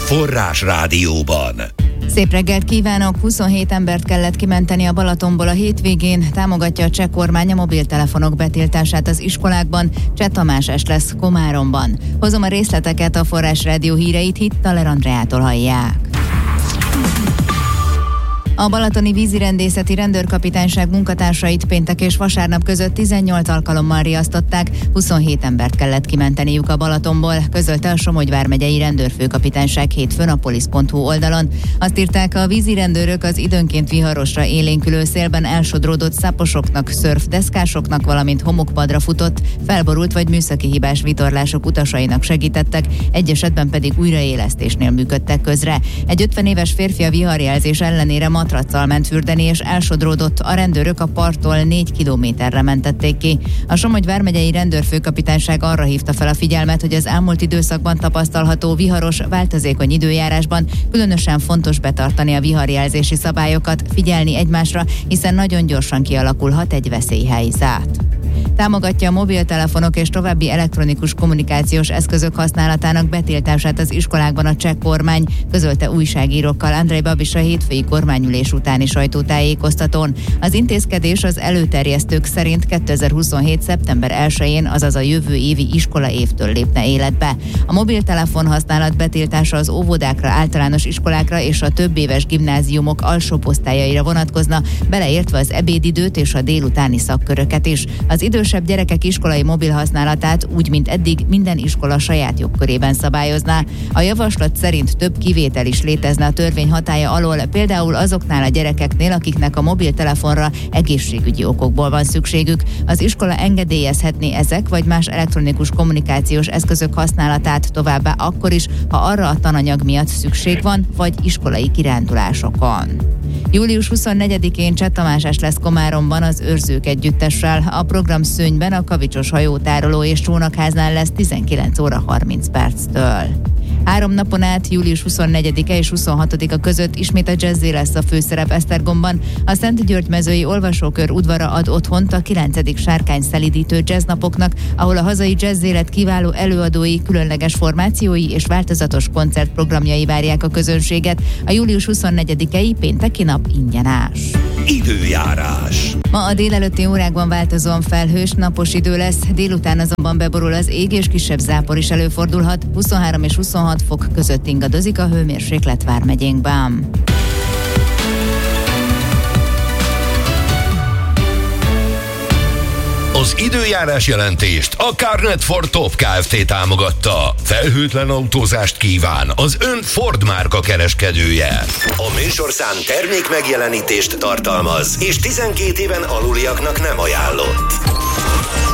Forrás Rádióban. Szép reggelt kívánok! 27 embert kellett kimenteni a Balatonból a hétvégén. Támogatja a cseh kormány a mobiltelefonok betiltását az iskolákban. Cseh Tamás lesz Komáromban. Hozom a részleteket, a Forrás Rádió híreit Hittaler Andreától hallják. A balatoni vízirendészeti rendőrkapitányság munkatársait péntek és vasárnap között 18 alkalommal riasztották, 27 embert kellett kimenteniük a Balatonból, közölte a Somogy vármegyei rendőrfőkapitányság hétfőn a polisz.hu oldalon. Azt írták, a vízirendőrök az időnként viharosra élénkülő szélben elsodródott száposoknak, szörfdeszkásoknak, valamint homokpadra futott, felborult vagy műszaki hibás vitorlások utasainak segítettek, egy esetben pedig újraélesztésnél működtek közre. Egy 50 éves férfi a viharjelzés ellenére matraccal ment fürdeni és elsodródott, a rendőrök a parttól 4 kilométerre mentették ki. A Somogy vármegyei rendőrfőkapitányság arra hívta fel a figyelmet, hogy az elmúlt időszakban tapasztalható viharos, változékony időjárásban különösen fontos betartani a viharjelzési szabályokat, figyelni egymásra, hiszen nagyon gyorsan kialakulhat egy veszélyhelyzet. Támogatja a mobiltelefonok és további elektronikus kommunikációs eszközök használatának betiltását az iskolákban a cseh kormány, közölte újságírókkal Andrej Babis a hétfői kormányülés utáni sajtótájékoztatón. Az intézkedés az előterjesztők szerint 2027. szeptember 1-én, azaz a jövő évi iskolaévtől lépne életbe. A mobiltelefon használat betiltása az óvodákra, általános iskolákra és a többéves gimnáziumok alsóbb osztályaira vonatkozna, beleértve az ebédidőt és a délutáni szakköröket is. Az idősebb gyerekek iskolai mobil használatát úgy, mint eddig, minden iskola saját jogkörében szabályozná. A javaslat szerint több kivétel is létezne a törvény hatálya alól, például azoknál a gyerekeknél, akiknek a mobiltelefonra egészségügyi okokból van szükségük. Az iskola engedélyezhetné ezek vagy más elektronikus kommunikációs eszközök használatát, továbbá akkor is, ha arra a tananyag miatt szükség van, vagy iskolai kirándulásokon. Július 24-én Cseh Tamás lesz Komáromban az Őrzők együttessel. A program Szönyben a Kavicsos hajótároló és csónakháznál lesz 19 óra 30 perctől. 3 napon át, július 24-e és 26-a között ismét a jazzé lesz a főszerep Esztergomban. A Szentgyörgy-mezői olvasókör udvara ad otthont a 9. sárkány-szelídítő jazznapoknak, ahol a hazai jazzélet kiváló előadói, különleges formációi és változatos koncertprogramjai várják a közönséget. A július 24-i pénteki nap ingyenes. Időjárás. Ma a délelőtti órákban változóan felhős, napos idő lesz, délután azonban beborul az ég és kisebb zápor is előfordulhat, 23 és 26 fok között ingadozik a hőmérséklet vármegyénkben. Az időjárás jelentést a Carnet Ford Top Kft. Támogatta. Felhőtlen autózást kíván az ön Ford márka kereskedője. A műsorszám termék megjelenítést tartalmaz, és 12 éven aluliaknak nem ajánlott.